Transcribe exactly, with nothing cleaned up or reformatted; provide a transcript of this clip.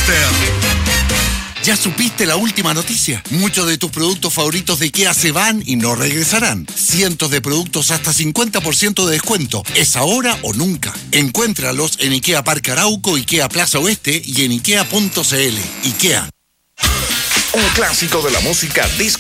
Monster. ¿Ya supiste la última noticia? Muchos de tus productos favoritos de IKEA se van y no regresarán. Cientos de productos hasta cincuenta por ciento de descuento. ¿Es ahora o nunca? Encuéntralos en IKEA Parque Arauco, IKEA Plaza Oeste y en ikea punto cl. IKEA. Un clásico de la música disco